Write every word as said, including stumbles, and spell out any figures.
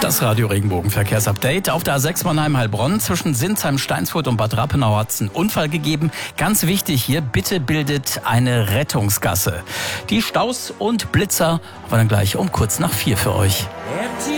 Das Radio Regenbogen Verkehrsupdate. Auf der A sechs Mannheim-Heilbronn zwischen Sinsheim, Steinsfurt und Bad Rappenau hat es einen Unfall gegeben. Ganz wichtig hier, bitte bildet eine Rettungsgasse. Die Staus und Blitzer haben wir dann gleich um kurz nach vier für euch.